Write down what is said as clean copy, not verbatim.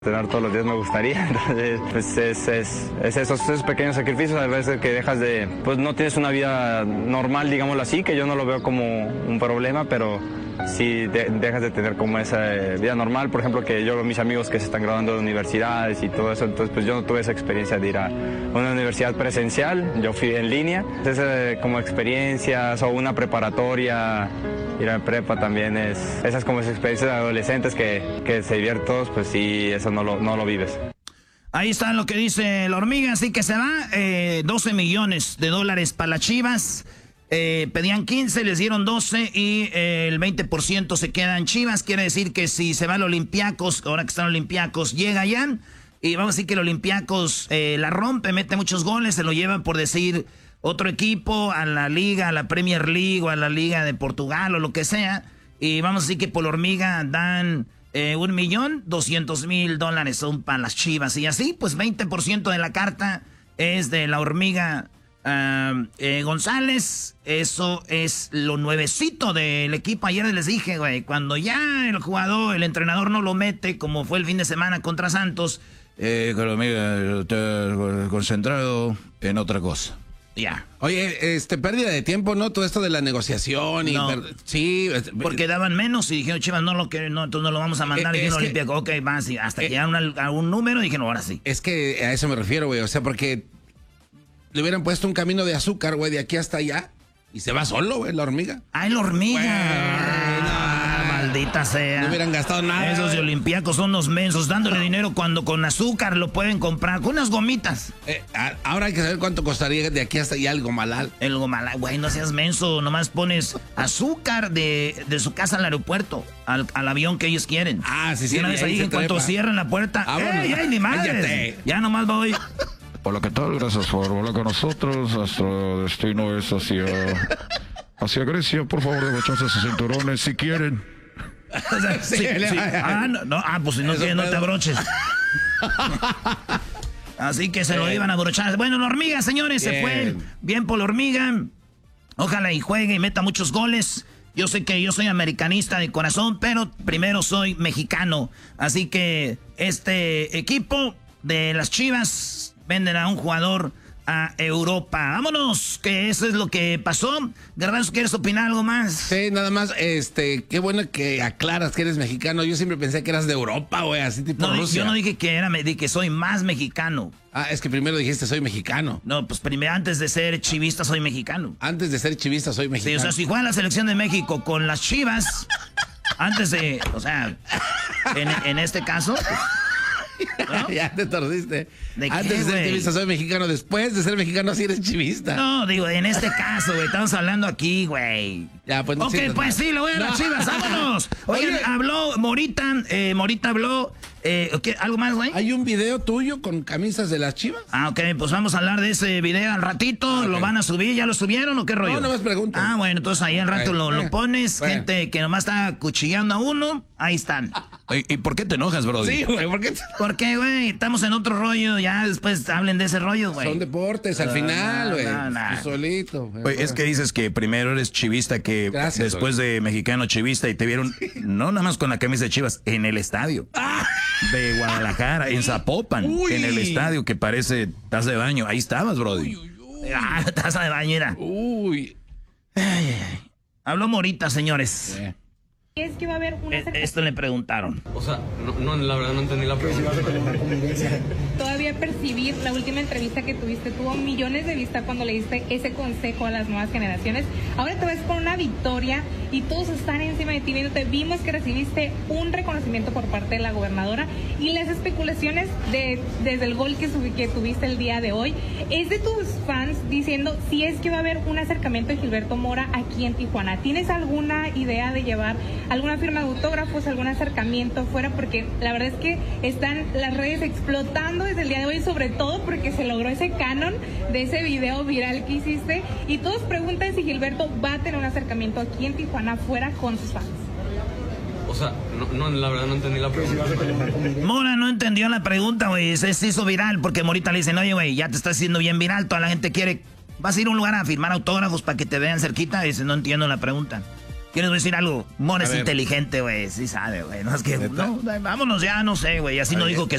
Entrenar todos los días me gustaría, entonces pues es esos pequeños sacrificios, a veces que dejas de, pues no tienes una vida normal, digámoslo así, que yo no lo veo como un problema, pero sí dejas de tener como esa vida normal, por ejemplo, que yo veo a mis amigos que se están graduando de universidades y todo eso, entonces pues yo no tuve esa experiencia de ir a una universidad presencial, yo fui en línea, entonces como experiencias o una preparatoria, ir a prepa también esas como experiencias de adolescentes que se divierten todos, pues sí, eso no lo vives. Ahí está lo que dice la hormiga, así que se va, $12 millones para las Chivas. Pedían 15, les dieron 12 y el 20% se queda en Chivas. Quiere decir que si se va al Olympiacos, ahora que están Olympiacos, llega ya. Y vamos a decir que el Olympiacos la rompe, mete muchos goles, se lo lleva, por decir, otro equipo a la liga, a la Premier League o a la liga de Portugal o lo que sea. Y vamos a decir que por la hormiga dan $1,200,000 son para las Chivas. Y así, pues 20% de la carta es de la hormiga González. Eso es lo nuevecito del equipo. Ayer les dije, güey, cuando ya el jugador, el entrenador no lo mete, como fue el fin de semana contra Santos, hormiga está concentrado en otra cosa. Ya. Oye, pérdida de tiempo, ¿no? Todo esto de la negociación y... No, sí. Porque daban menos y dijeron, Chivas, no, entonces no lo vamos a mandar. Y dijeron, Olímpico, ok, va, sí. Hasta que llegaron a un número y dijeron, ahora sí. Es que a eso me refiero, güey. O sea, porque le hubieran puesto un camino de azúcar, güey, de aquí hasta allá. Y se va solo, güey, la hormiga. ¡Ay, la hormiga! Maldita sea. No hubieran gastado nada. Esos de Olympiacos son unos mensos, dándole dinero cuando con azúcar lo pueden comprar, con unas gomitas. Ahora hay que saber cuánto costaría de aquí hasta allá el gomalal. El gomalal, güey, no seas menso, nomás pones azúcar de su casa al aeropuerto, al avión que ellos quieren. Ah, sí, sí. Y una vez ahí, en cuanto cierran la puerta, ¡ey, ni madres! Ya nomás voy. Hola, ¿qué tal? Gracias por volar con nosotros. Nuestro destino es hacia Grecia. Por favor, debocharse sus cinturones si quieren. Sí. Pues si no quieres, no te abroches. Así que se lo iban a abrochar. Bueno, la hormiga, señores, se fue. Bien por la hormiga. Ojalá y juegue y meta muchos goles. Yo sé que yo soy americanista de corazón, pero primero soy mexicano. Así que este equipo de las Chivas venden a un jugador a Europa. Vámonos, que eso es lo que pasó. Garbanzo, ¿quieres opinar algo más? Sí, nada más, qué bueno que aclaras que eres mexicano. Yo siempre pensé que eras de Europa, güey, así tipo Rusia. Yo no dije que dije que soy más mexicano. Ah, es que primero dijiste soy mexicano. No, pues primero, antes de ser chivista soy mexicano. Antes de ser chivista soy mexicano. Sí, o sea, si juega la selección de México con las Chivas, antes de, o sea, en este caso... ¿No? Ya te tordiste. Antes de ser chivista soy mexicano, después de ser mexicano sí eres chivista. No, digo, en este caso, güey, estamos hablando aquí, güey. Ya, pues no. Ok, pues sí, lo voy a las Chivas, vámonos. Oigan, habló Morita, Morita habló, ¿algo más, güey? ¿Hay un video tuyo con camisas de las Chivas? Ah, ok, pues vamos a hablar de ese video al ratito, okay. ¿Lo van a subir? ¿Ya lo subieron o qué rollo? No, más preguntas. Ah, bueno, entonces ahí al rato lo pones, gente que nomás está cuchillando a uno, ahí están. ¿Y por qué te enojas, bro? Sí, güey, ¿por qué? Porque, güey, estamos en otro rollo, ya después hablen de ese rollo, güey. Son deportes, al final, güey. Tú solito. Güey, es que dices que primero eres chivista que gracias, después de mexicano chivista y te vieron, no nada más con la camisa de Chivas, en el estadio de Guadalajara, en Zapopan, en el estadio que parece taza de baño. Ahí estabas, brody. Taza de baño, era. Habló Morita, señores. Es que va a haber una... Esto le preguntaron. O sea, no, la verdad no entendí la pregunta. Todavía percibir la última entrevista que tuviste tuvo millones de vistas cuando le diste ese consejo a las nuevas generaciones. Ahora te ves con una victoria y todos están encima de ti viéndote. Vimos que recibiste un reconocimiento por parte de la gobernadora y las especulaciones desde el gol que tuviste el día de hoy es de tus fans diciendo si es que va a haber un acercamiento de Gilberto Mora aquí en Tijuana. ¿Tienes alguna idea de llevar alguna firma de autógrafos, algún acercamiento fuera? Porque la verdad es que están las redes explotando desde el día de hoy, sobre todo porque se logró ese canon de ese video viral que hiciste y todos preguntan si Gilberto va a tener un acercamiento aquí en Tijuana fuera con sus fans. O sea, no, la verdad no entendí la pregunta. Mora no entendió la pregunta, güey. Se hizo viral porque Morita le dice, oye, güey, ya te estás haciendo bien viral, toda la gente quiere... ¿Vas a ir a un lugar a firmar autógrafos para que te vean cerquita? Y dice, no entiendo la pregunta. Yo les voy a decir algo. Mon es inteligente, güey. Sí sabe, güey. No es que... No, vámonos ya, no sé, güey. Así no dijo que